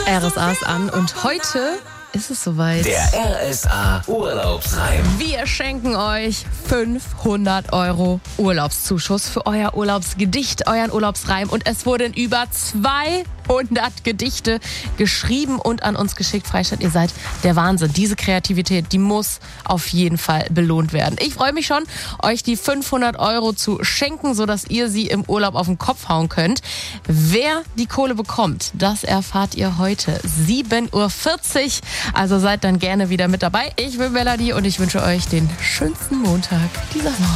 RSA ist an und heute ist es soweit. Der RSA Urlaubsreim. Wir schenken euch 500 € Urlaubszuschuss für euer Urlaubsgedicht, euren Urlaubsreim. Und es wurden über 200 Gedichte geschrieben und an uns geschickt. Freistadt, ihr seid der Wahnsinn. Diese Kreativität, die muss auf jeden Fall belohnt werden. Ich freue mich schon, euch die 500 € zu schenken, sodass ihr sie im Urlaub auf den Kopf hauen könnt. Wer die Kohle bekommt, das erfahrt ihr heute 7:40 Uhr. Also seid dann gerne wieder mit dabei. Ich bin Melanie und ich wünsche euch den schönsten Montag dieser Woche.